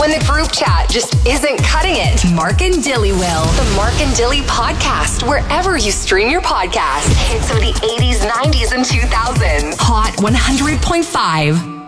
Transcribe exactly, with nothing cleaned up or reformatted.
in the group chat just isn't cutting it. Mark and Dilly will. The Mark and Dilly podcast, wherever you stream your podcast. Hits of the eighties, nineties, and two thousands. Hot one hundred point five.